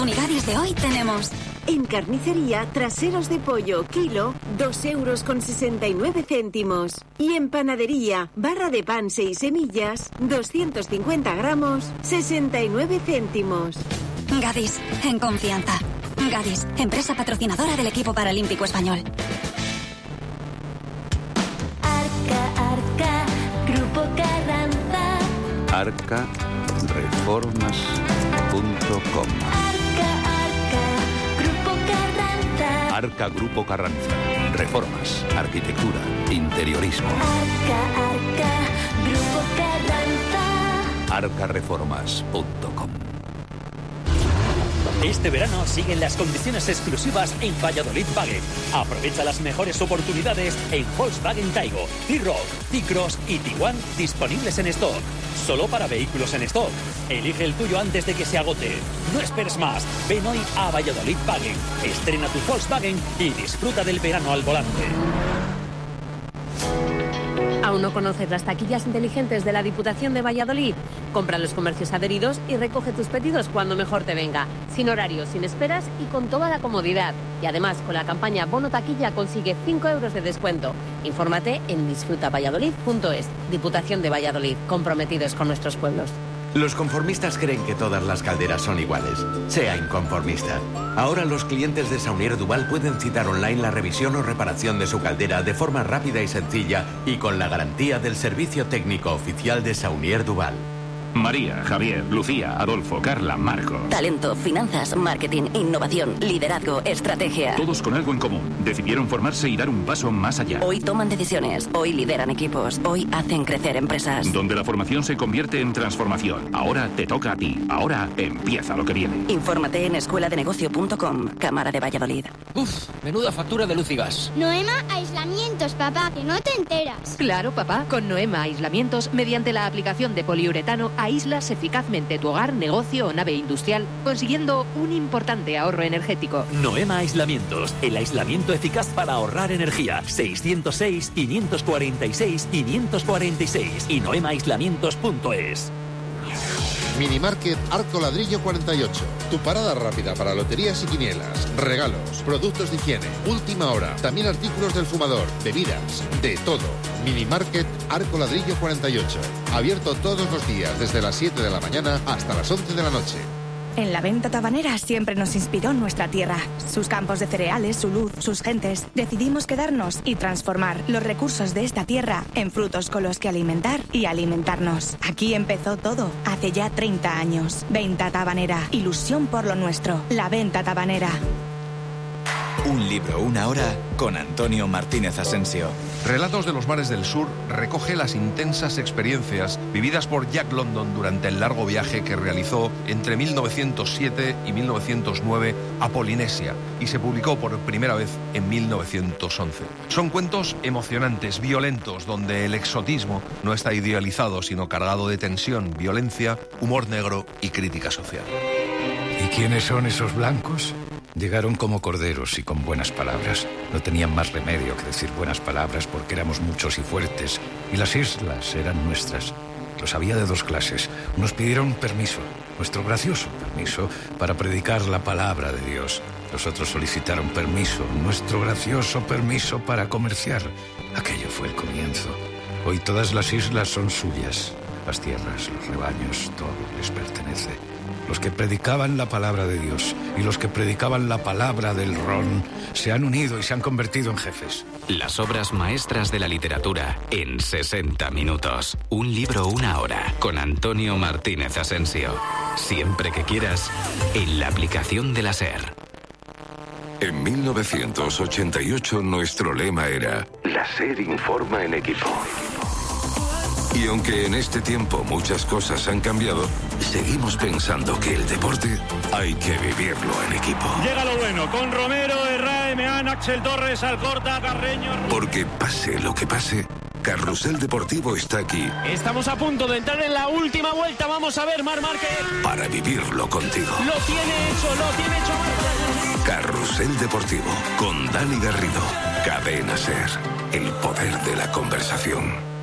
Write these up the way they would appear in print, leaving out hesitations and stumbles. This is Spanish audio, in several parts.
oportunidades de hoy tenemos... En carnicería, traseros de pollo, kilo, 2,69 €. Y en panadería, barra de pan 6 semillas, 250 gramos, 69 céntimos. Gadis, en confianza. Gadis, empresa patrocinadora del equipo paralímpico español. Arca, Grupo Carranza. Arcareformas.com. Arca Grupo Carranza. Reformas, arquitectura, interiorismo. Arca, Grupo Carranza. Arcareformas.com. Este verano siguen las condiciones exclusivas en Valladolid Wagen. Aprovecha las mejores oportunidades en Volkswagen Taigo, T-Roc, T-Cross y Tiguan disponibles en stock. Solo para vehículos en stock. Elige el tuyo antes de que se agote. No esperes más. Ven hoy a Valladolid Wagen. Estrena tu Volkswagen y disfruta del verano al volante. ¿Aún no conoces las taquillas inteligentes de la Diputación de Valladolid? Compra en los comercios adheridos y recoge tus pedidos cuando mejor te venga. Sin horarios, sin esperas y con toda la comodidad. Y además, con la campaña Bono Taquilla consigue 5 € de descuento. Infórmate en disfrutavalladolid.es. Diputación de Valladolid, comprometidos con nuestros pueblos. Los conformistas creen que todas las calderas son iguales. Sea inconformista. Ahora los clientes de Saunier Duval pueden citar online la revisión o reparación de su caldera de forma rápida y sencilla y con la garantía del servicio técnico oficial de Saunier Duval. María, Javier, Lucía, Adolfo, Carla, Marcos. Talento, finanzas, marketing, innovación, liderazgo, estrategia. Todos con algo en común. Decidieron formarse y dar un paso más allá. Hoy toman decisiones, hoy lideran equipos, hoy hacen crecer empresas. Donde la formación se convierte en transformación. Ahora te toca a ti. Ahora empieza lo que viene. Infórmate en escueladenegocio.com, Cámara de Valladolid. Uf, menuda factura de luz y gas. Noema Aislamientos, papá, que no te enteras. Claro, papá, con Noema Aislamientos, mediante la aplicación de poliuretano, aíslas eficazmente tu hogar, negocio o nave industrial, consiguiendo un importante ahorro energético. Noema Aislamientos, el aislamiento eficaz para ahorrar energía. 606-546-546 y noemaaislamientos.es. Minimarket Arco Ladrillo 48. Tu parada rápida para loterías y quinielas, regalos, productos de higiene, última hora, también artículos del fumador, bebidas, de todo. Minimarket Arco Ladrillo 48. Abierto todos los días desde las 7 de la mañana hasta las 11 de la noche. En la venta tabanera siempre nos inspiró nuestra tierra, sus campos de cereales, su luz, sus gentes. Decidimos quedarnos y transformar los recursos de esta tierra en frutos con los que alimentar y alimentarnos. Aquí empezó todo, hace ya 30 años. Venta tabanera, ilusión por lo nuestro. La venta tabanera. Un libro, una hora, con Antonio Martínez Asensio. Relatos de los mares del sur recoge las intensas experiencias vividas por Jack London durante el largo viaje que realizó entre 1907 y 1909 a Polinesia y se publicó por primera vez en 1911. Son cuentos emocionantes, violentos, donde el exotismo no está idealizado, sino cargado de tensión, violencia, humor negro y crítica social. ¿Y quiénes son esos blancos? Llegaron como corderos y con buenas palabras. No tenían más remedio que decir buenas palabras porque éramos muchos y fuertes. Y las islas eran nuestras. Los había de dos clases. Unos pidieron permiso, nuestro gracioso permiso, para predicar la palabra de Dios. Los otros solicitaron permiso, nuestro gracioso permiso para comerciar. Aquello fue el comienzo. Hoy todas las islas son suyas. Las tierras, los rebaños, todo les pertenece. Los que predicaban la palabra de Dios y los que predicaban la palabra del ron se han unido y se han convertido en jefes. Las obras maestras de la literatura en 60 minutos. Un libro, una hora, con Antonio Martínez Asensio. Siempre que quieras, en la aplicación de la SER. En 1988 nuestro lema era: la SER informa en equipo. Y aunque en este tiempo muchas cosas han cambiado, seguimos pensando que el deporte hay que vivirlo en equipo. Llega lo bueno, con Romero, Herrera, Meán, Axel Torres, Alcorta, Carreño... Porque pase lo que pase, Carrusel Deportivo está aquí. Estamos a punto de entrar en la última vuelta, vamos a ver, Marc Márquez. Para vivirlo contigo. Lo tiene hecho Marc Márquez. Carrusel Deportivo, con Dani Garrido. Cadena SER, el poder de la conversación.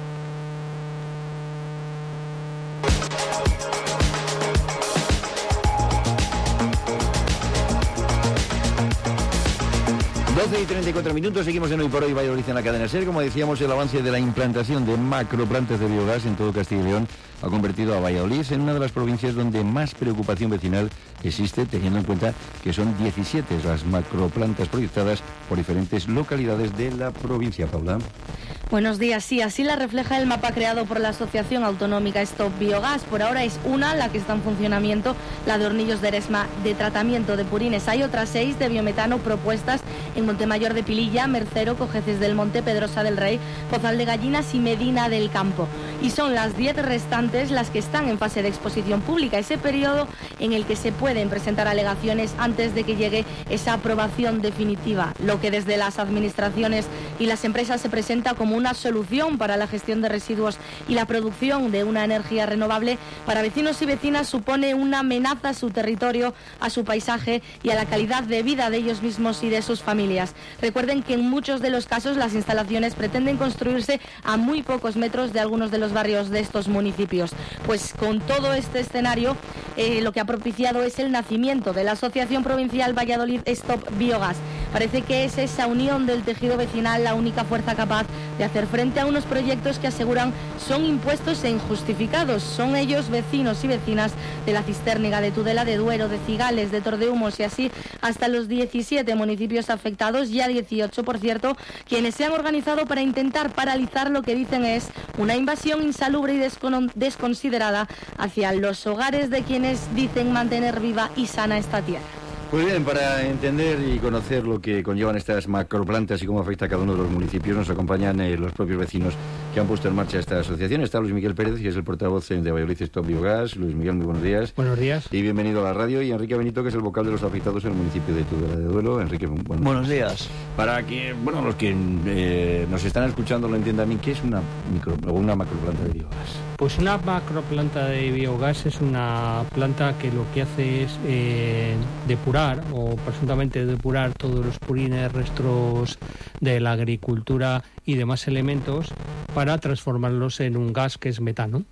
12 y 34 minutos, seguimos en Hoy por Hoy Valladolid en la cadena SER. Como decíamos, el avance de la implantación de macroplantas de biogás en todo Castilla y León ha convertido a Valladolid en una de las provincias donde más preocupación vecinal existe, teniendo en cuenta que son 17 las macroplantas proyectadas por diferentes localidades de la provincia. Paula. Buenos días. Sí, así la refleja el mapa creado por la Asociación Autonómica Stop Biogás. Por ahora es una la que está en funcionamiento, la de Hornillos de Eresma, de tratamiento de purines. Hay otras 6 de biometano propuestas en Montemayor de Pililla, Mercero, Cojeces del Monte, Pedrosa del Rey, Pozal de Gallinas y Medina del Campo. Y son las 10 restantes las que están en fase de exposición pública, ese periodo en el que se pueden presentar alegaciones antes de que llegue esa aprobación definitiva, lo que desde las administraciones y las empresas se presenta como una solución para la gestión de residuos y la producción de una energía renovable. Para vecinos y vecinas supone una amenaza a su territorio, a su paisaje y a la calidad de vida de ellos mismos y de sus familias. Recuerden que en muchos de los casos las instalaciones pretenden construirse a muy pocos metros de algunos de los barrios de estos municipios. Pues con todo este escenario, lo que ha propiciado es el nacimiento de la Asociación Provincial Valladolid Stop Biogás. Parece que es esa unión del tejido vecinal la única fuerza capaz de hacer frente a unos proyectos que aseguran son impuestos e injustificados. Son ellos, vecinos y vecinas de la Cistérnega, de Tudela de Duero, de Cigales, de Tordehumos y así hasta los 17 municipios afectados, ya 18 por cierto, quienes se han organizado para intentar paralizar lo que dicen es una invasión insalubre y desconsiderada hacia los hogares de quienes dicen mantener viva y sana esta tierra. Pues bien, para entender y conocer lo que conllevan estas macroplantas y cómo afecta a cada uno de los municipios, nos acompañan los propios vecinos que han puesto en marcha esta asociación. Está Luis Miguel Pérez, que es el portavoz de Valladolid Stop Biogás. Luis Miguel, muy buenos días. Buenos días. Y bienvenido a la radio. Y Enrique Benito, que es el vocal de los afectados en el municipio de Tudela de Duero. Enrique, buenos días. Para que, los que nos están escuchando lo entiendan bien, ¿qué es una macroplanta de biogás? Pues una macroplanta de biogás es una planta que lo que hace es depurar o presuntamente depurar todos los purines, restos de la agricultura y demás elementos para transformarlos en un gas que es metano.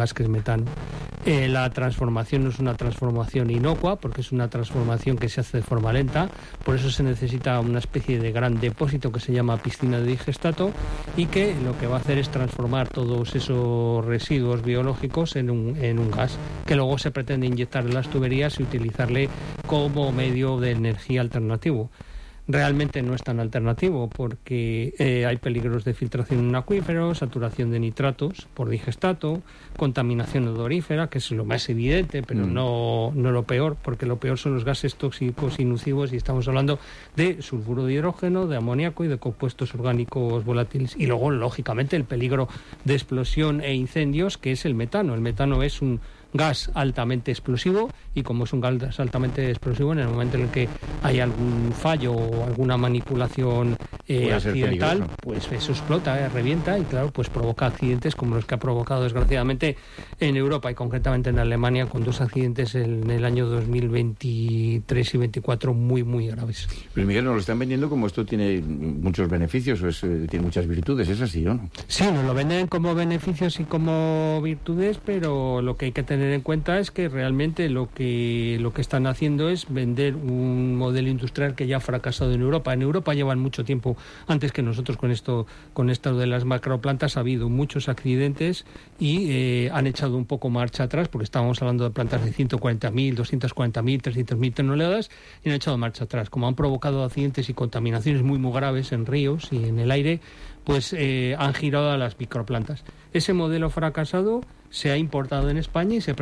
La transformación no es una transformación inocua porque es una transformación que se hace de forma lenta, por eso se necesita una especie de gran depósito que se llama piscina de digestato y que lo que va a hacer es transformar todos esos residuos biológicos en un gas que luego se pretende inyectar en las tuberías y utilizarle como medio de energía alternativo. Realmente no es tan alternativo porque hay peligros de filtración en acuíferos, saturación de nitratos por digestato, contaminación odorífera, que es lo más evidente, pero no lo peor, porque lo peor son los gases tóxicos y nocivos y estamos hablando de sulfuro de hidrógeno, de amoníaco y de compuestos orgánicos volátiles. Y luego, lógicamente, el peligro de explosión e incendios, que es el metano. El metano es un gas altamente explosivo y como es un gas altamente explosivo, en el momento en el que hay algún fallo o alguna manipulación accidental, pues eso explota, revienta y claro, pues provoca accidentes como los que ha provocado desgraciadamente en Europa y concretamente en Alemania con 2 accidentes en el año 2023 y 24 muy, muy graves. Pero Miguel, nos lo están vendiendo como esto tiene muchos beneficios o tiene muchas virtudes, ¿es así o no? Sí, nos lo venden como beneficios y como virtudes, pero lo que hay que tener en cuenta es que realmente lo que están haciendo es vender un modelo industrial que ya ha fracasado en Europa. En Europa llevan mucho tiempo antes que nosotros con esto de las macroplantas. Ha habido muchos accidentes y han echado un poco marcha atrás porque estábamos hablando de plantas de 140.000, 240.000, 300.000 toneladas y han echado marcha atrás. Como han provocado accidentes y contaminaciones muy graves en ríos y en el aire, pues han girado a las microplantas. Ese modelo fracasado se ha importado en España y se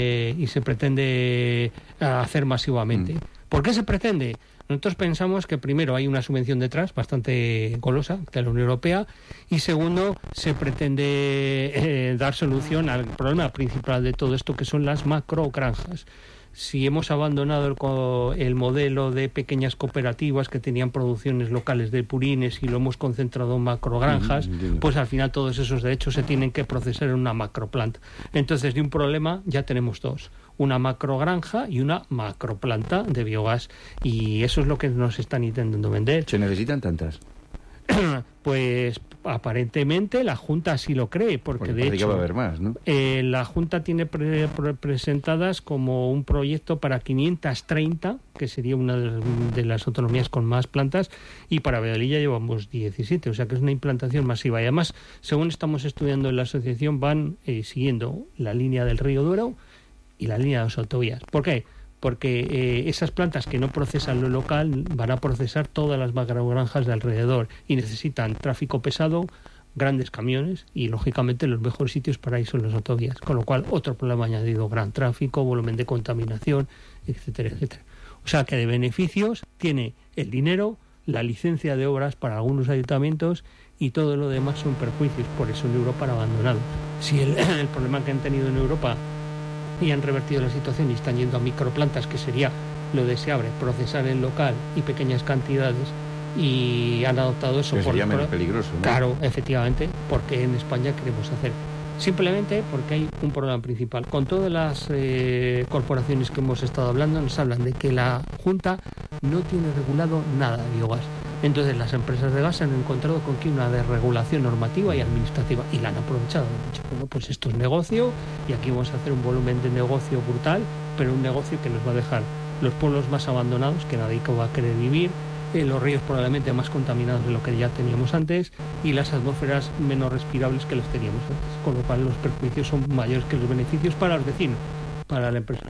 pretende hacer masivamente. ¿Por qué se pretende? Nosotros pensamos que primero hay una subvención detrás bastante golosa de la Unión Europea y segundo se pretende dar solución al problema principal de todo esto que son las macrogranjas. Si hemos abandonado el modelo de pequeñas cooperativas que tenían producciones locales de purines y lo hemos concentrado en macrogranjas, pues al final todos esos derechos se tienen que procesar en una macroplanta. Entonces, de un problema ya tenemos 2. Una macrogranja y una macroplanta de biogás. Y eso es lo que nos están intentando vender. ¿Se necesitan tantas? Pues aparentemente la Junta así lo cree, porque de hecho va a haber más, ¿no? La Junta tiene presentadas como un proyecto para 530, que sería una de las autonomías con más plantas, y para Valladolid ya llevamos 17, o sea que es una implantación masiva. Y además, según estamos estudiando en la asociación, van siguiendo la línea del Río Duero y la línea de las autovías. ¿Por qué? Porque esas plantas que no procesan lo local van a procesar todas las macrogranjas de alrededor y necesitan tráfico pesado, grandes camiones y, lógicamente, los mejores sitios para ir son las autovías. Con lo cual, otro problema añadido, gran tráfico, volumen de contaminación, etcétera, etcétera. O sea que de beneficios tiene el dinero, la licencia de obras para algunos ayuntamientos y todo lo demás son perjuicios. Por eso en Europa han abandonado. Si el problema que han tenido en Europa y han revertido la situación y están yendo a microplantas, que sería lo deseable, procesar en local y pequeñas cantidades, y han adoptado eso. Que sería menos peligroso, ¿no? Claro, efectivamente, porque en España queremos hacer. Simplemente porque hay un problema principal. Con todas las corporaciones que hemos estado hablando, nos hablan de que la Junta no tiene regulado nada de biogás. Entonces las empresas de gas se han encontrado con que una desregulación normativa y administrativa, y la han aprovechado. Han dicho, bueno, pues esto es negocio y aquí vamos a hacer un volumen de negocio brutal, pero un negocio que nos va a dejar los pueblos más abandonados, que nadie va a querer vivir, los ríos probablemente más contaminados de lo que ya teníamos antes y las atmósferas menos respirables que las teníamos antes, con lo cual los perjuicios son mayores que los beneficios para el vecino, para la empresa.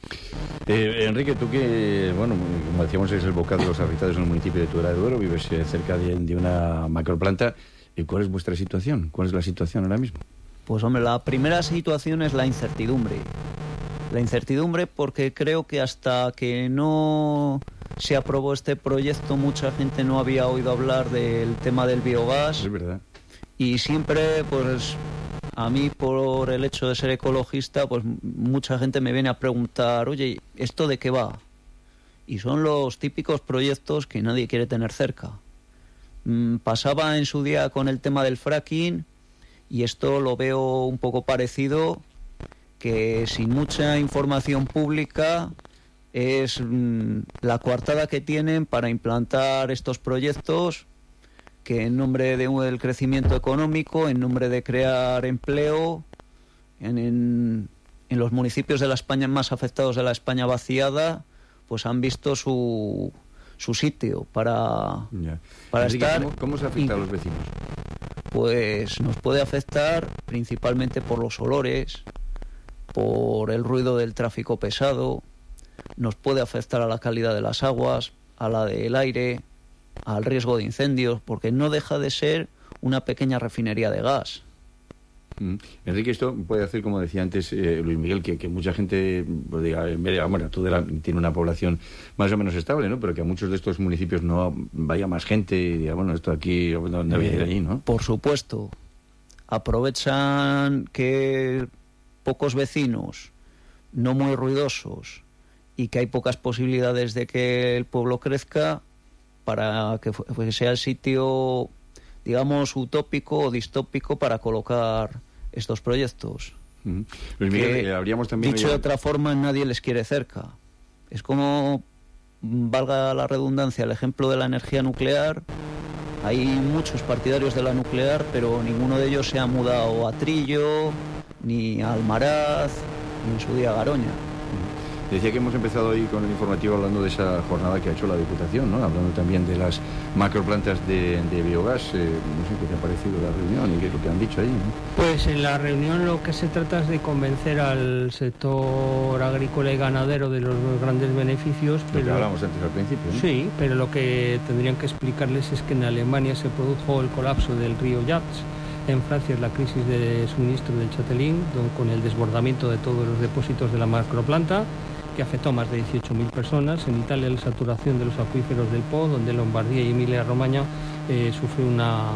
Enrique, tú que, bueno, como decíamos, eres el vocal de los afectados en el municipio de Tudela de Duero, vives cerca de una macroplanta. ¿Cuál es vuestra situación? ¿Cuál es la situación ahora mismo? Pues hombre, la primera situación es la incertidumbre. La incertidumbre porque creo que hasta que no se aprobó este proyecto mucha gente no había oído hablar del tema del biogás. Es verdad. Y siempre, pues a mí, por el hecho de ser ecologista, pues mucha gente me viene a preguntar, oye, ¿esto de qué va? Y son los típicos proyectos que nadie quiere tener cerca. Pasaba en su día con el tema del fracking y esto lo veo un poco parecido, que sin mucha información pública es la coartada que tienen para implantar estos proyectos, que en nombre del crecimiento económico, en nombre de crear empleo, en los municipios de la España más afectados de la España vaciada, pues han visto su sitio para Enrique, estar. ¿Cómo se afecta a los vecinos? Pues nos puede afectar principalmente por los olores, por el ruido del tráfico pesado, nos puede afectar a la calidad de las aguas, a la del aire, al riesgo de incendios, porque no deja de ser una pequeña refinería de gas. Enrique, esto puede hacer, como decía antes Luis Miguel, que mucha gente, pues diga, bueno, Tudela tiene una población más o menos estable, ¿no? Pero que a muchos de estos municipios no vaya más gente y diga, bueno, esto aquí no debe ir allí, ¿no? Por supuesto. Aprovechan que pocos vecinos, no muy ruidosos, y que hay pocas posibilidades de que el pueblo crezca para que sea el sitio, digamos, utópico o distópico para colocar estos proyectos. Luis Miguel, habríamos también... Dicho de otra forma, nadie les quiere cerca. Es como, valga la redundancia, el ejemplo de la energía nuclear. Hay muchos partidarios de la nuclear, pero ninguno de ellos se ha mudado a Trillo, ni a Almaraz, ni en su día a Garoña. Decía que hemos empezado hoy con el informativo hablando de esa jornada que ha hecho la Diputación, ¿no? Hablando también de las macroplantas de biogás. No sé qué te ha parecido la reunión y qué es lo que han dicho ahí, ¿no? Pues en la reunión lo que se trata es de convencer al sector agrícola y ganadero de los grandes beneficios. Pero, lo que hablamos antes al principio, ¿no? Sí, pero lo que tendrían que explicarles es que en Alemania se produjo el colapso del río Yachts. En Francia es la crisis de suministro del Châtelain, con el desbordamiento de todos los depósitos de la macroplanta, que afectó a más de 18.000 personas. En Italia la saturación de los acuíferos del Po, donde Lombardía y Emilia-Romagna sufrió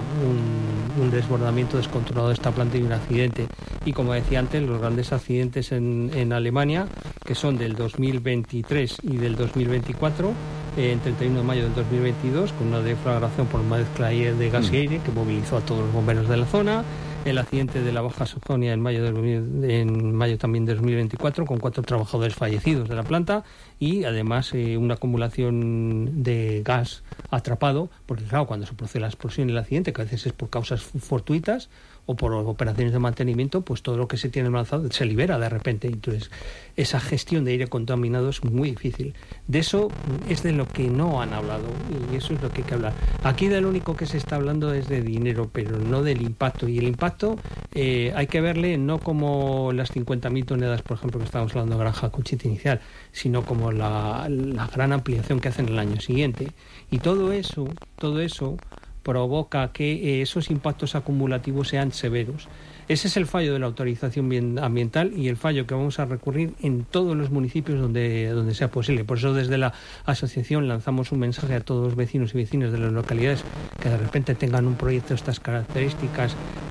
un desbordamiento descontrolado de esta planta y un accidente. Y como decía antes, los grandes accidentes en Alemania, que son del 2023 y del 2024, en 31 de mayo del 2022, con una deflagración por mezcla de gas y aire que movilizó a todos los bomberos de la zona. el accidente de la Baja Sajonia en mayo también de 2024, con 4 trabajadores fallecidos de la planta y además una acumulación de gas atrapado, porque claro, cuando se produce la explosión y el accidente, que a veces es por causas fortuitas o por operaciones de mantenimiento, pues todo lo que se tiene lanzado se libera de repente. Entonces, esa gestión de aire contaminado es muy difícil. De eso es de lo que no han hablado, y eso es lo que hay que hablar. Aquí de lo único que se está hablando es de dinero, pero no del impacto. Y el impacto hay que verle no como las 50.000 toneladas, por ejemplo, que estábamos hablando de Granja Conchita inicial, sino como la gran ampliación que hacen el año siguiente. Y todo eso provoca que esos impactos acumulativos sean severos. Ese es el fallo de la autorización ambiental y el fallo que vamos a recurrir en todos los municipios donde sea posible. Por eso desde la asociación lanzamos un mensaje a todos los vecinos y vecinas de las localidades que de repente tengan un proyecto de estas características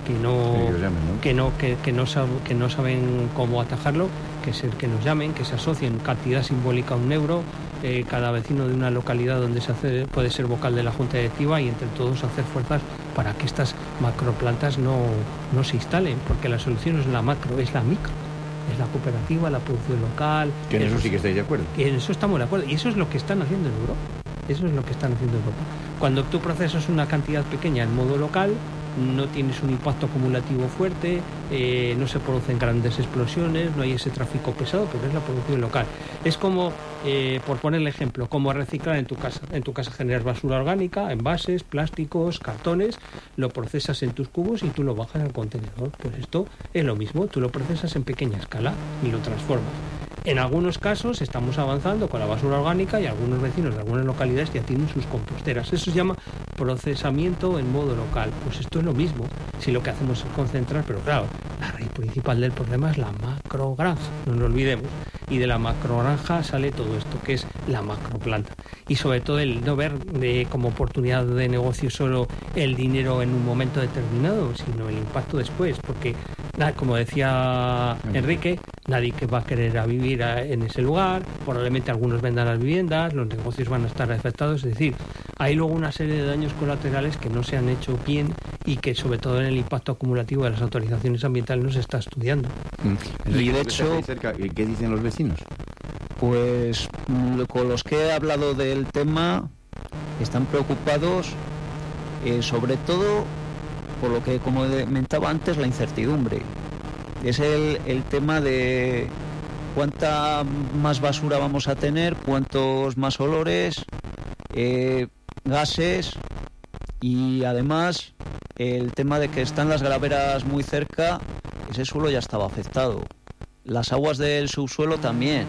que no saben cómo atajarlo, que nos llamen, que se asocien cantidad simbólica a €1, cada vecino de una localidad donde puede ser vocal de la Junta Directiva, y entre todos hacer fuerzas para que estas macroplantas no se instalen, porque la solución no es la macro, es la micro. Es la cooperativa, la producción local. Que en eso sí que estáis de acuerdo. En eso estamos de acuerdo. Y eso es lo que están haciendo en Europa. Cuando tú procesas una cantidad pequeña en modo local, no tienes un impacto acumulativo fuerte, no se producen grandes explosiones, no hay ese tráfico pesado, pero es la producción local. Es como, por poner el ejemplo, como reciclar en tu casa. En tu casa generas basura orgánica, envases, plásticos, cartones, lo procesas en tus cubos y tú lo bajas al contenedor. Pues esto es lo mismo, tú lo procesas en pequeña escala y lo transformas. En algunos casos estamos avanzando con la basura orgánica y algunos vecinos de algunas localidades ya tienen sus composteras. Eso se llama procesamiento en modo local. Pues esto es lo mismo, si lo que hacemos es concentrar, pero claro, la raíz principal del problema es la macrogranja, no nos olvidemos. Y de la macrogranja sale todo esto, que es la macroplanta. Y sobre todo el no ver como oportunidad de negocio solo el dinero en un momento determinado, sino el impacto después, porque como decía Enrique, nadie que va a querer vivir en ese lugar, probablemente algunos vendan las viviendas, los negocios van a estar afectados, es decir, hay luego una serie de daños colaterales que no se han hecho bien y que sobre todo en el impacto acumulativo de las autorizaciones ambientales no se está estudiando. Y de hecho, ¿qué dicen los vecinos? Pues con los que he hablado del tema están preocupados sobre todo por lo que, como comentaba antes, la incertidumbre. Es el tema de cuánta más basura vamos a tener, cuántos más olores, gases, y además el tema de que están las graveras muy cerca. Ese suelo ya estaba afectado. Las aguas del subsuelo también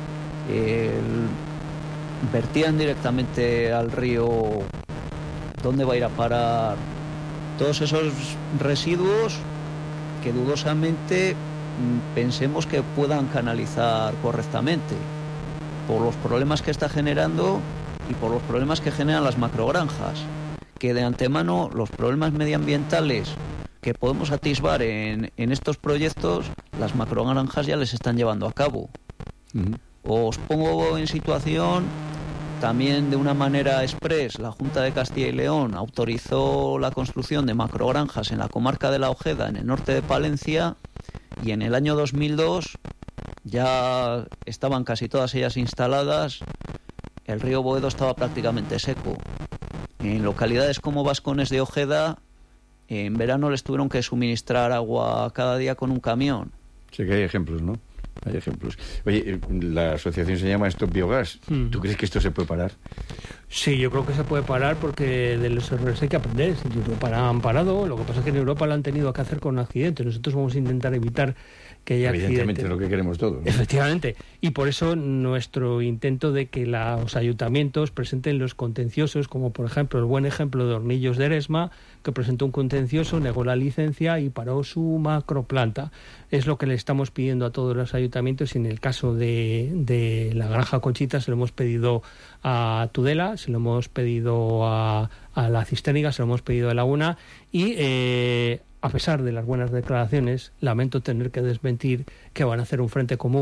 vertían directamente al río. ¿Dónde va a ir a parar todos esos residuos que dudosamente pensemos que puedan canalizar correctamente, por los problemas que está generando y por los problemas que generan las macrogranjas, que de antemano los problemas medioambientales que podemos atisbar en estos proyectos, las macrogranjas ya les están llevando a cabo. Os pongo en situación. También de una manera express, la Junta de Castilla y León autorizó la construcción de macrogranjas en la comarca de La Ojeda, en el norte de Palencia, y en el año 2002 ya estaban casi todas ellas instaladas. El río Boedo estaba prácticamente seco. En localidades como Vascones de Ojeda, en verano les tuvieron que suministrar agua cada día con un camión. Sé que hay ejemplos, ¿no? Hay ejemplos. Oye, la asociación se llama Stop Biogás. ¿Tú crees que esto se puede parar? Sí, yo creo que se puede parar porque de los errores hay que aprender. Si en Europa han parado, lo que pasa es que en Europa lo han tenido que hacer con accidentes. Nosotros vamos a intentar evitar que haya evidentemente accidentes. Es lo que queremos todos, ¿no? Efectivamente. Y por eso nuestro intento de que los ayuntamientos presenten los contenciosos, como por ejemplo el buen ejemplo de Hornillos de Eresma, que presentó un contencioso, negó la licencia y paró su macroplanta. Es lo que le estamos pidiendo a todos los ayuntamientos, y en el caso de la Granja Conchita se lo hemos pedido a Tudela, se lo hemos pedido a la Cisterniga, se lo hemos pedido a Laguna, y a pesar de las buenas declaraciones, lamento tener que desmentir que van a hacer un frente común,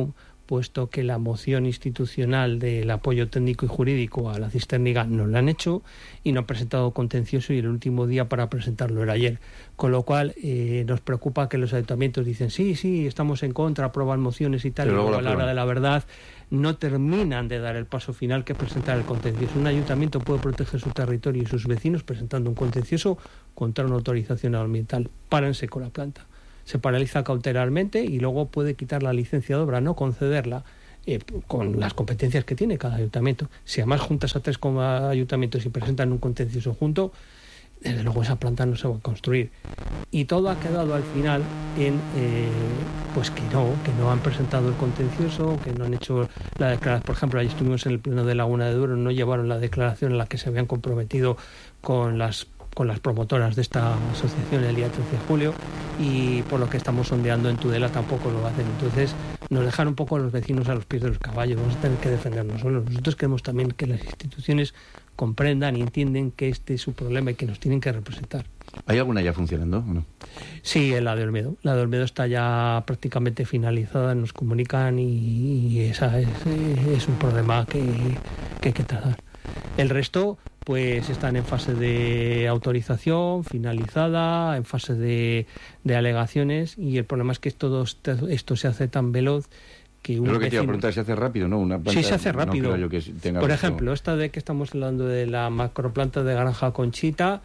puesto que la moción institucional del apoyo técnico y jurídico a la cisterniga no la han hecho y no han presentado contencioso, y el último día para presentarlo era ayer. Con lo cual nos preocupa que los ayuntamientos dicen sí, estamos en contra, aprueban mociones y tal, y luego a la hora de la verdad no terminan de dar el paso final, que es presentar el contencioso. Un ayuntamiento puede proteger su territorio y sus vecinos presentando un contencioso contra una autorización ambiental. Párense con la planta. Se paraliza cautelarmente y luego puede quitar la licencia de obra, no concederla, con las competencias que tiene cada ayuntamiento. Si además juntas a 3 ayuntamientos y presentan un contencioso junto, desde luego esa planta no se va a construir. Y todo ha quedado al final en pues que no han presentado el contencioso, que no han hecho la declaración. Por ejemplo, ahí estuvimos en el pleno de Laguna de Duero, no llevaron la declaración en la que se habían comprometido con las promotoras de esta asociación el día 13 de julio, y por lo que estamos sondeando en Tudela tampoco lo hacen. Entonces nos dejan un poco a los vecinos a los pies de los caballos. Vamos a tener que defendernos solos. Nosotros queremos también que las instituciones comprendan y entienden que este es su problema y que nos tienen que representar. ¿Hay alguna ya funcionando o no? Sí, la de Olmedo. La de Olmedo está ya prácticamente finalizada, nos comunican, y esa es un problema que hay que tratar. El resto pues están en fase de autorización finalizada, en fase de alegaciones, y el problema es que esto se hace tan veloz que un lo que vecino... te iba a preguntar, ¿se hace rápido, no? Una planta, sí, se hace rápido. No creo yo que tenga por ejemplo, esta de que estamos hablando de la macroplanta de Granja Conchita,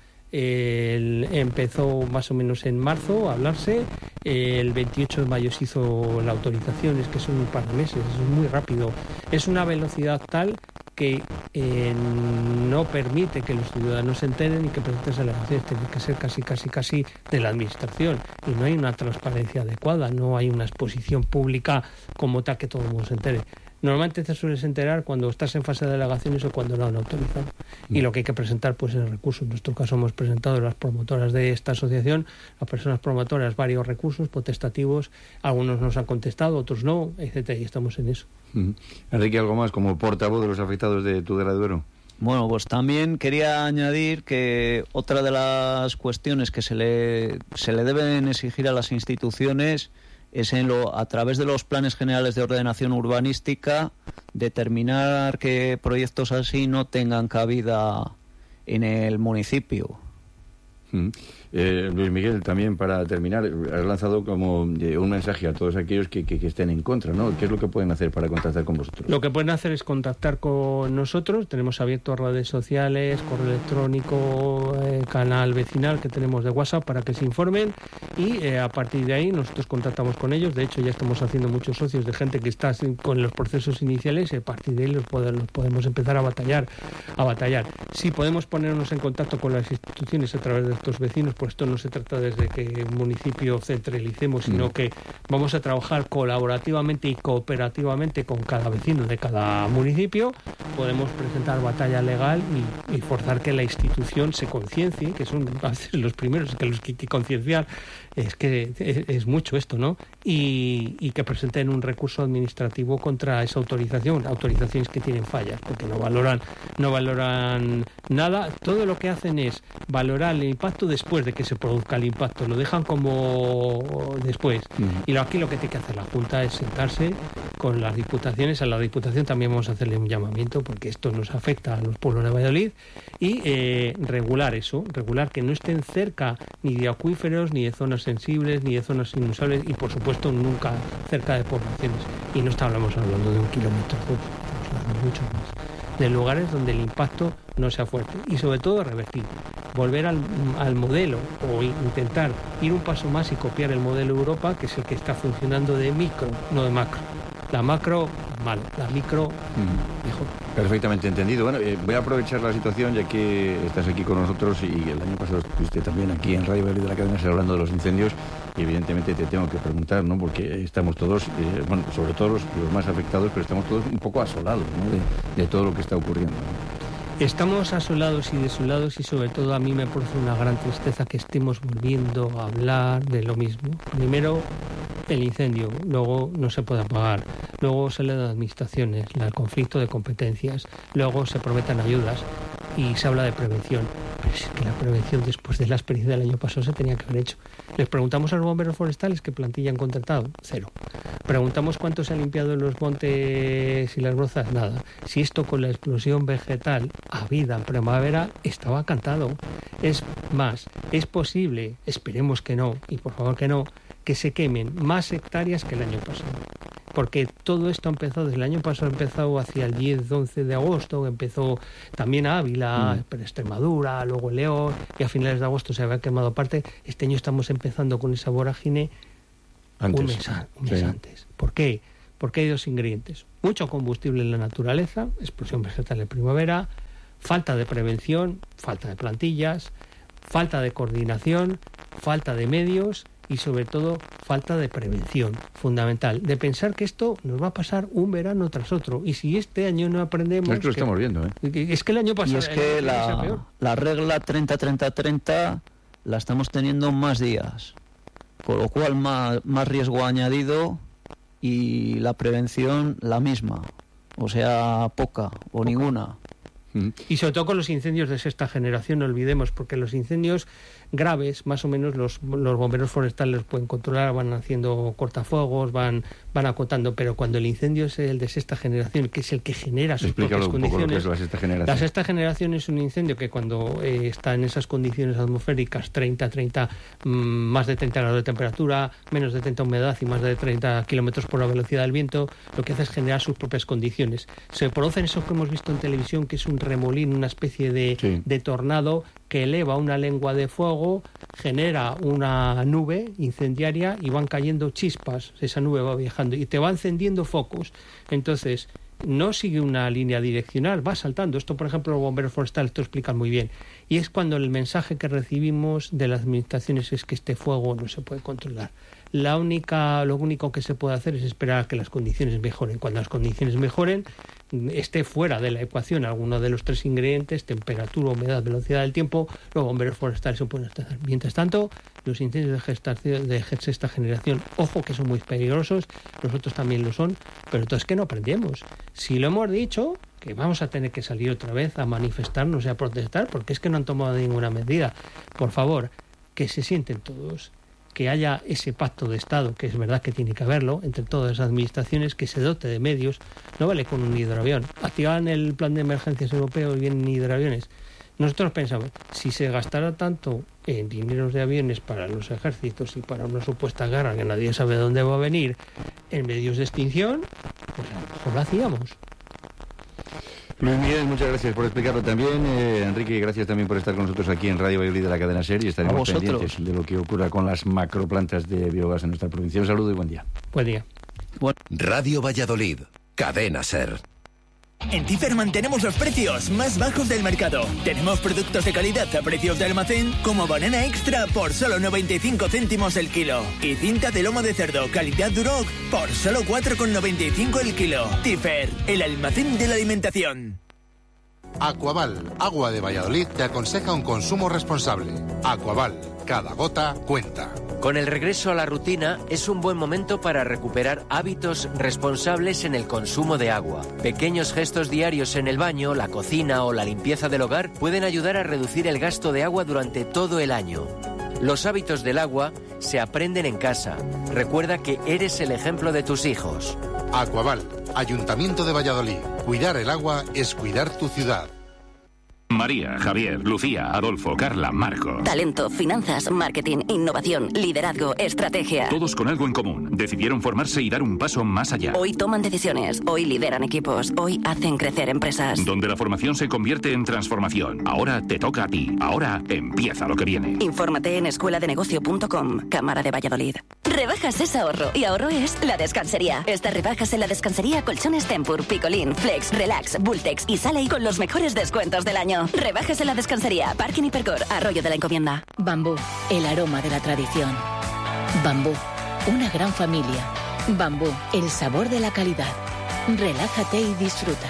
empezó más o menos en marzo a hablarse, el 28 de mayo se hizo la autorización, es que son un par de meses, es muy rápido. Es una velocidad tal que no permite que los ciudadanos se enteren y que presenten alegaciones. Tiene que ser casi de la administración, y no hay una transparencia adecuada, no hay una exposición pública como tal que todo el mundo se entere. Normalmente te sueles enterar cuando estás en fase de alegaciones o cuando no han autorizado. Y lo que hay que presentar pues es el recurso. En nuestro caso hemos presentado, las promotoras de esta asociación, las personas promotoras, varios recursos potestativos. Algunos nos han contestado, otros no, etcétera, y estamos en eso. Enrique, ¿algo más como portavoz de los afectados de Tudela de Duero? Bueno, pues también quería añadir que otra de las cuestiones que se le deben exigir a las instituciones es a través de los planes generales de ordenación urbanística determinar que proyectos así no tengan cabida en el municipio. Luis Miguel, también para terminar, has lanzado como un mensaje a todos aquellos que estén en contra, ¿no? ¿Qué es lo que pueden hacer para contactar con vosotros? Lo que pueden hacer es contactar con nosotros. Tenemos abiertos redes sociales, correo electrónico, canal vecinal que tenemos de WhatsApp para que se informen, y a partir de ahí nosotros contactamos con ellos. De hecho, ya estamos haciendo muchos socios de gente que está con los procesos iniciales, y a partir de ahí los podemos empezar a batallar. Si podemos ponernos en contacto con las instituciones a través de estos vecinos, pues esto no se trata desde que el municipio centralicemos, sino que vamos a trabajar colaborativamente y cooperativamente con cada vecino de cada municipio. Podemos presentar batalla legal y forzar que la institución se conciencie, que son a veces los primeros que los que hay que concienciar. Es que es mucho esto, ¿no? Y que presenten un recurso administrativo contra esa autorización, autorizaciones que tienen fallas, porque no valoran nada. Todo lo que hacen es valorar el impacto después de que se produzca el impacto, lo dejan como después. Y aquí lo que tiene que hacer la Junta es sentarse con las diputaciones. A la Diputación también vamos a hacerle un llamamiento, porque esto nos afecta a los pueblos de Valladolid, y regular eso, regular que no estén cerca ni de acuíferos, ni de zonas sensibles, ni de zonas inusables, y por supuesto nunca cerca de poblaciones. Y no estamos hablando de 1 kilómetro, estamos hablando mucho más, de lugares donde el impacto no sea fuerte, y sobre todo revertir, volver al modelo, o intentar ir un paso más y copiar el modelo Europa, que es el que está funcionando de micro, no de macro. La macro, mal, la micro, mejor. Perfectamente entendido. Bueno, voy a aprovechar la situación, ya que estás aquí con nosotros, y el año pasado estuviste también aquí en Radio Valladolid de la Cadena SER hablando de los incendios, y evidentemente te tengo que preguntar, ¿no? Porque estamos todos, bueno, sobre todo los más afectados, pero estamos todos un poco asolados, ¿no? de todo lo que está ocurriendo, ¿no? Estamos asolados y desolados, y sobre todo a mí me produce una gran tristeza que estemos volviendo a hablar de lo mismo. Primero el incendio, luego no se puede apagar, luego se le dan administraciones, el conflicto de competencias, luego se prometan ayudas y se habla de prevención. es que la prevención después de la experiencia del año pasado se tenía que haber hecho. Les preguntamos a los bomberos forestales qué plantilla han contratado, 0. Preguntamos cuánto se ha limpiado en los montes y las brozas, nada. Si esto con la explosión vegetal habida en primavera estaba cantado. Es más, es posible, esperemos que no, y por favor que no, que se quemen más hectáreas que el año pasado. Porque todo esto ha empezado, desde el año pasado ha empezado hacia el 10-11 de agosto, empezó también Ávila, Extremadura, luego León, y a finales de agosto se había quemado parte. Este año estamos empezando con esa vorágine un mes antes. ¿Por qué? Porque hay 2 ingredientes. Mucho combustible en la naturaleza, explosión vegetal en primavera, falta de prevención, falta de plantillas, falta de coordinación, falta de medios y sobre todo falta de prevención, fundamental, de pensar que esto nos va a pasar un verano tras otro, y si este año no aprendemos... Es que lo estamos viendo, Es que el año pasado... Y es que la regla 30-30-30 la estamos teniendo más días, con lo cual más riesgo añadido y la prevención la misma, o sea, poca o ninguna. Y sobre todo con los incendios de sexta generación, no olvidemos, porque los incendios graves, más o menos los bomberos forestales pueden controlar, van haciendo cortafuegos, van acotando, pero cuando el incendio es el de sexta generación, que es el que genera sus propias condiciones. La sexta generación. La sexta generación es un incendio que cuando está en esas condiciones atmosféricas, 30, más de 30 grados de temperatura, menos de 30 humedad y más de 30 kilómetros por la velocidad del viento, lo que hace es generar sus propias condiciones. Se producen eso que hemos visto en televisión, que es un remolino, una especie de tornado que eleva una lengua de fuego, genera una nube incendiaria y van cayendo chispas, esa nube va viajando y te va encendiendo focos. Entonces, no sigue una línea direccional, va saltando. Esto, por ejemplo, los bomberos forestales te lo explican muy bien. Y es cuando el mensaje que recibimos de las administraciones es que este fuego no se puede controlar. Lo único que se puede hacer es esperar a que las condiciones mejoren. Cuando las condiciones mejoren, esté fuera de la ecuación alguno de los 3 ingredientes, temperatura, humedad, velocidad del tiempo, los bomberos forestales se pueden estar. Mientras tanto, los incendios de sexta generación, ojo que son muy peligrosos, los otros también lo son, pero entonces que no aprendemos. Si lo hemos dicho, que vamos a tener que salir otra vez a manifestarnos y a protestar, porque es que no han tomado ninguna medida. Por favor, que se sienten todos, que haya ese pacto de Estado, que es verdad que tiene que haberlo, entre todas las administraciones, que se dote de medios. No vale con un hidroavión. Activan el plan de emergencias europeo y vienen hidroaviones. Nosotros pensamos, si se gastara tanto en dineros de aviones para los ejércitos y para una supuesta guerra que nadie sabe dónde va a venir, en medios de extinción, pues a lo mejor lo hacíamos. Luis Miguel, muchas gracias por explicarlo también. Enrique, gracias también por estar con nosotros aquí en Radio Valladolid de la cadena SER, y estaremos pendientes de lo que ocurra con las macroplantas de biogás en nuestra provincia. Un saludo y buen día. Buen día. Radio Valladolid, cadena SER. En Tiferman tenemos los precios más bajos del mercado. Tenemos productos de calidad a precios de almacén, como banana extra por solo 95 céntimos el kilo. Y cinta de lomo de cerdo calidad Duroc por solo 4,95 el kilo. Tifer, el almacén de la alimentación. Aquaval, agua de Valladolid, te aconseja un consumo responsable. Aquaval, cada gota cuenta. Con el regreso a la rutina es un buen momento para recuperar hábitos responsables en el consumo de agua. Pequeños gestos diarios en el baño, la cocina o la limpieza del hogar pueden ayudar a reducir el gasto de agua durante todo el año. Los hábitos del agua se aprenden en casa. Recuerda que eres el ejemplo de tus hijos. Aquaval, Ayuntamiento de Valladolid. Cuidar el agua es cuidar tu ciudad. María, Javier, Lucía, Adolfo, Carla, Marco. Talento, finanzas, marketing, innovación, liderazgo, estrategia. Todos con algo en común. Decidieron formarse y dar un paso más allá. Hoy toman decisiones, hoy lideran equipos, hoy hacen crecer empresas. Donde la formación se convierte en transformación. Ahora te toca a ti. Ahora empieza lo que viene. Infórmate en escueladenegocio.com, Cámara de Valladolid. Rebajas es ahorro, y ahorro es La Descansería. Estas rebajas en La Descansería: colchones Tempur, Picolín, Flex, Relax, Bultex y Sale con los mejores descuentos del año. Rebajas en La Descansería, Parking Hipercor, Arroyo de la Encomienda. Bambú, el aroma de la tradición. Bambú, una gran familia. Bambú, el sabor de la calidad. Relájate y disfruta.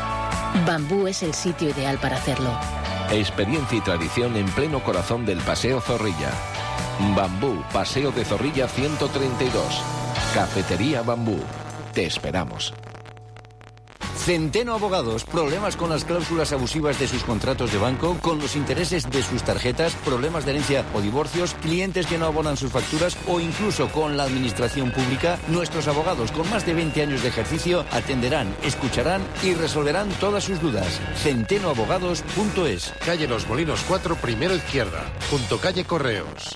Bambú es el sitio ideal para hacerlo. Experiencia y tradición en pleno corazón del Paseo Zorrilla. Bambú, Paseo de Zorrilla 132. Cafetería Bambú. Te esperamos. Centeno Abogados. Problemas con las cláusulas abusivas de sus contratos de banco, con los intereses de sus tarjetas, problemas de herencia o divorcios, clientes que no abonan sus facturas o incluso con la administración pública. Nuestros abogados con más de 20 años de ejercicio atenderán, escucharán y resolverán todas sus dudas. centenoabogados.es. Calle Los Molinos 4, primero izquierda, junto calle Correos.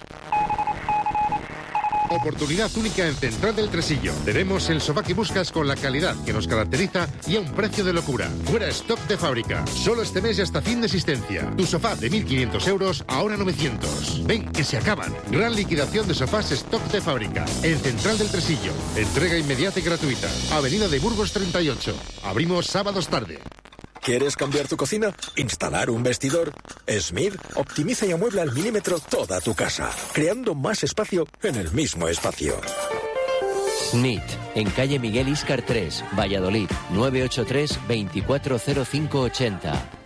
Oportunidad única en Central del Tresillo. Tenemos el sofá que buscas con la calidad que nos caracteriza y a un precio de locura. Fuera stock de fábrica. Solo este mes y hasta fin de existencia. Tu sofá de 1.500 euros, ahora 900. Ven, que se acaban. Gran liquidación de sofás stock de fábrica. En Central del Tresillo. Entrega inmediata y gratuita. Avenida de Burgos 38. Abrimos sábados tarde. ¿Quieres cambiar tu cocina? ¿Instalar un vestidor? Smith optimiza y amuebla al milímetro toda tu casa, creando más espacio en el mismo espacio. Smith, en calle Miguel Íscar 3, Valladolid, 983 240580.